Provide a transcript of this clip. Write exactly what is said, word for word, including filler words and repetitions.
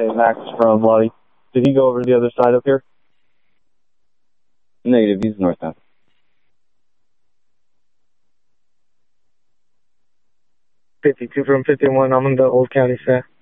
Okay, Max from Lottie. Did he go over to the other side up here? Negative, he's northbound. fifty-two from fifty-one, I'm in the Old County set.